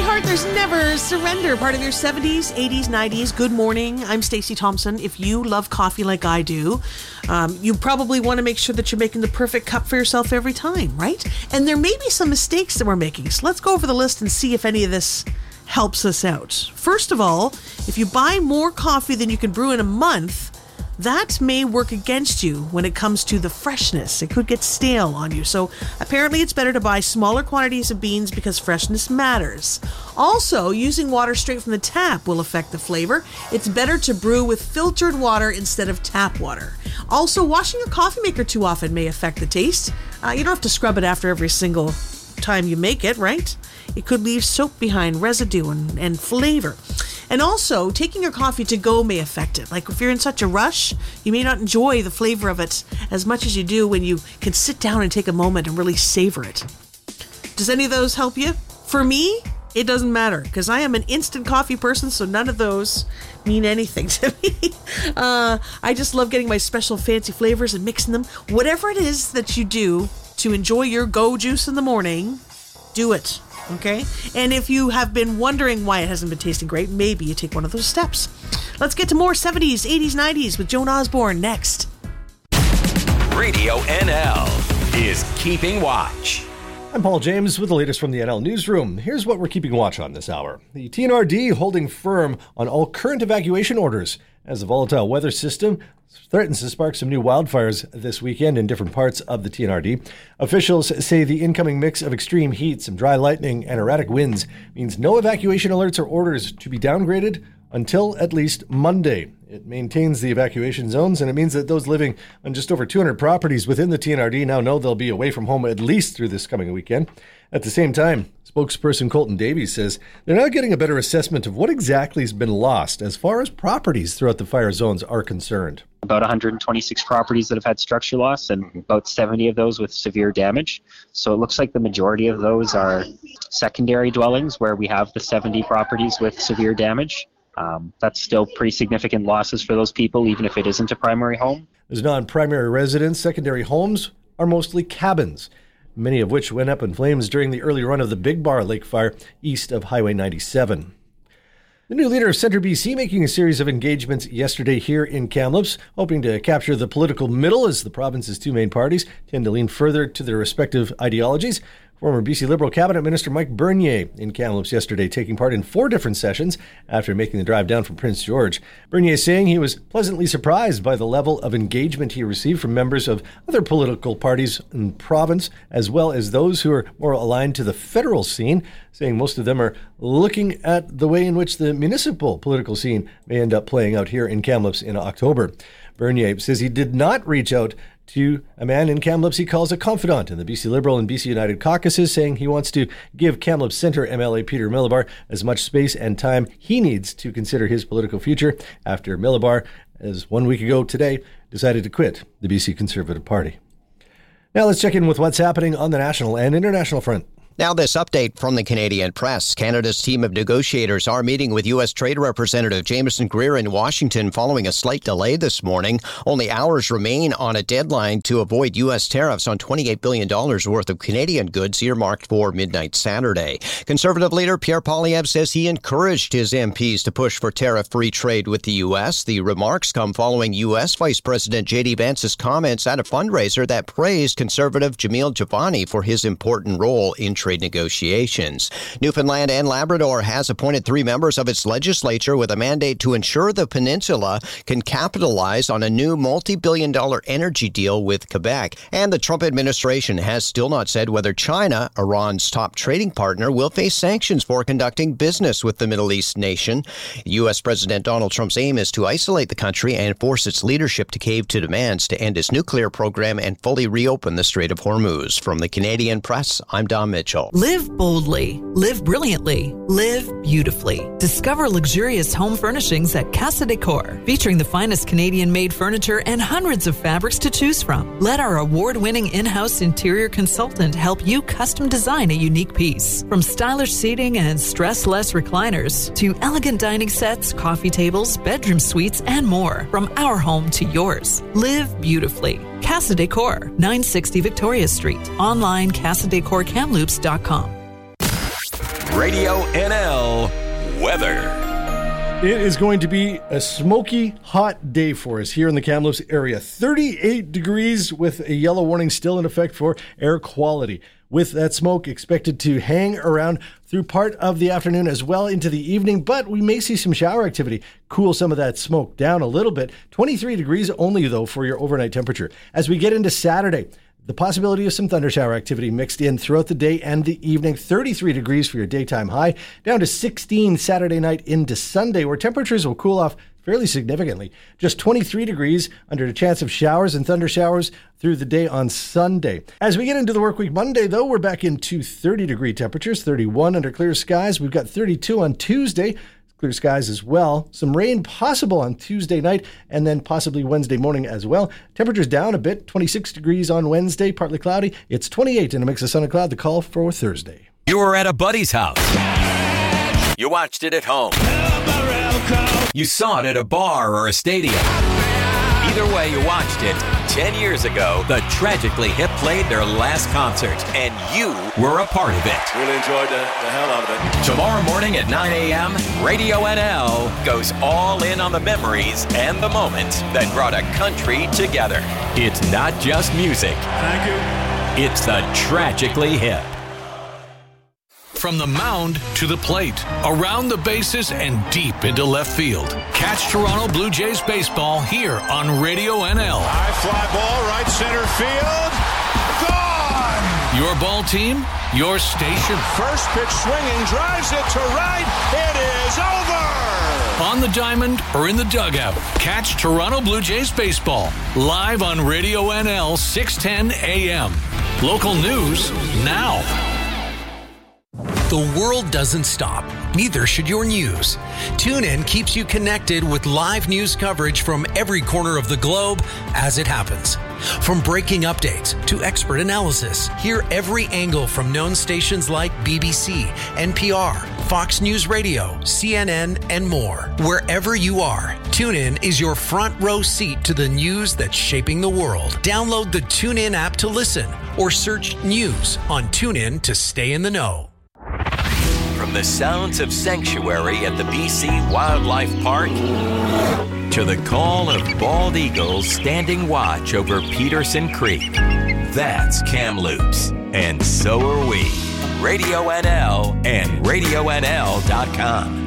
There's never surrender. Part of your 70s, 80s, 90s. Good morning. I'm Stacey Thompson. If you love coffee like I do, you probably want to make sure that you're making the perfect cup for yourself every time, right? And there may be some mistakes that we're making. So let's go over the list and see if any of this helps us out. First of all, if you buy more coffee than you can brew in a month, that may work against you when it comes to the freshness. It could get stale on you. So apparently it's better to buy smaller quantities of beans because freshness matters. Also, using water straight from the tap will affect the flavor. It's better to brew with filtered water instead of tap water. Also, washing your coffee maker too often may affect the taste. You don't have to scrub it after every single time you make it, right? It could leave soap behind, residue and flavor. And also, taking your coffee to go may affect it. Like if you're in such a rush, you may not enjoy the flavor of it as much as you do when you can sit down and take a moment and really savor it. Does any of those help you? For me, it doesn't matter because I am an instant coffee person, so none of those mean anything to me. I just love getting my special fancy flavors and mixing them. Whatever it is that you do to enjoy your go juice in the morning, do it. Okay? And if you have been wondering why it hasn't been tasting great, maybe you take one of those steps. Let's get to more 70s, 80s, 90s with Joan Osborne next. Radio NL is Keeping Watch. I'm Paul James with the latest from the NL Newsroom. Here's what we're keeping watch on this hour. The TNRD holding firm on all current evacuation orders as the volatile weather system threatens to spark some new wildfires this weekend in different parts of the TNRD. Officials say the incoming mix of extreme heat, some dry lightning, and erratic winds means no evacuation alerts or orders to be downgraded until at least Monday. It maintains the evacuation zones, and it means that those living on just over 200 properties within the TNRD now know they'll be away from home at least through this coming weekend. At the same time, spokesperson Colton Davies says they're now getting a better assessment of what exactly has been lost as far as properties throughout the fire zones are concerned. About 126 properties that have had structure loss and about 70 of those with severe damage. So it looks like the majority of those are secondary dwellings where we have the 70 properties with severe damage. That's still pretty significant losses for those people, even if it isn't a primary home. As non-primary residents, secondary homes are mostly cabins, many of which went up in flames during the early run of the Big Bar Lake fire east of Highway 97. The new leader of Centre BC making a series of engagements yesterday here in Kamloops, hoping to capture the political middle as the province's two main parties tend to lean further to their respective ideologies. Former BC Liberal Cabinet Minister Mike Bernier in Kamloops yesterday, taking part in 4 different sessions after making the drive down from Prince George. Bernier saying he was pleasantly surprised by the level of engagement he received from members of other political parties in the province, as well as those who are more aligned to the federal scene, saying most of them are looking at the way in which the municipal political scene may end up playing out here in Kamloops in October. Bernier says he did not reach out to a man in Kamloops he calls a confidant in the BC Liberal and BC United caucuses, saying he wants to give Kamloops Centre MLA Peter Millibar as much space and time he needs to consider his political future after Millibar, as 1 week ago today, decided to quit the BC Conservative Party. Now let's check in with what's happening on the national and international front. Now this update from the Canadian Press. Canada's team of negotiators are meeting with U.S. Trade Representative Jameson Greer in Washington following a slight delay this morning. Only hours remain on a deadline to avoid U.S. tariffs on $28 billion worth of Canadian goods earmarked for midnight Saturday. Conservative leader Pierre Poilievre says he encouraged his MPs to push for tariff-free trade with the U.S. The remarks come following U.S. Vice President J.D. Vance's comments at a fundraiser that praised Conservative Jamil Javani for his important role in trade negotiations. Newfoundland and Labrador has appointed 3 members of its legislature with a mandate to ensure the peninsula can capitalize on a new multi-billion-dollar energy deal with Quebec. And the Trump administration has still not said whether China, Iran's top trading partner, will face sanctions for conducting business with the Middle East nation. U.S. President Donald Trump's aim is to isolate the country and force its leadership to cave to demands to end its nuclear program and fully reopen the Strait of Hormuz. From the Canadian Press, I'm Don Mitchell. Live boldly, live brilliantly, live beautifully. Discover luxurious home furnishings at Casa Decor, featuring the finest Canadian-made furniture and hundreds of fabrics to choose from. Let our award-winning in-house interior consultant help you custom design a unique piece. From stylish seating and stress-less recliners to elegant dining sets, coffee tables, bedroom suites, and more. From our home to yours. Live beautifully. Casa Decor, 960 Victoria Street. Online, CasaDecorKamloops.com. Radio NL weather. It is going to be a smoky, hot day for us here in the Kamloops area. 38 degrees with a yellow warning still in effect for air quality. With that smoke expected to hang around through part of the afternoon as well into the evening, but we may see some shower activity cool some of that smoke down a little bit. 23 degrees only, though, for your overnight temperature. As we get into Saturday, the possibility of some thundershower activity mixed in throughout the day and the evening. 33 degrees for your daytime high, down to 16 Saturday night into Sunday, where temperatures will cool off fairly significantly. Just 23 degrees under the chance of showers and thunder showers through the day on Sunday. As we get into the work week Monday, though, we're back into 30-degree temperatures, 31 under clear skies. We've got 32 on Tuesday. Clear skies as well. Some rain possible on Tuesday night and then possibly Wednesday morning as well. Temperatures down a bit, 26 degrees on Wednesday, partly cloudy. It's 28 in a mix of sun and cloud. The call for Thursday. You were at a buddy's house. You watched it at home. You saw it at a bar or a stadium. Either way you watched it, 10 years ago, the Tragically Hip played their last concert, and you were a part of it. Really enjoyed the hell out of it. Tomorrow morning at 9 a.m., Radio NL goes all in on the memories and the moments that brought a country together. It's not just music. Thank you. It's the Tragically Hip. From the mound to the plate, around the bases and deep into left field. Catch Toronto Blue Jays baseball here on Radio NL. High fly ball, right center field. Gone! Your ball team, your station. First pitch swinging, drives it to right. It is over! On the diamond or in the dugout, catch Toronto Blue Jays baseball live on Radio NL 610 AM. Local news now. The world doesn't stop. Neither should your news. TuneIn keeps you connected with live news coverage from every corner of the globe as it happens. From breaking updates to expert analysis, hear every angle from known stations like BBC, NPR, Fox News Radio, CNN, and more. Wherever you are, TuneIn is your front row seat to the news that's shaping the world. Download the TuneIn app to listen or search news on TuneIn to stay in the know. From the sounds of sanctuary at the BC Wildlife Park to the call of bald eagles standing watch over Peterson Creek, that's Kamloops, and so are we. Radio NL and RadioNL.com.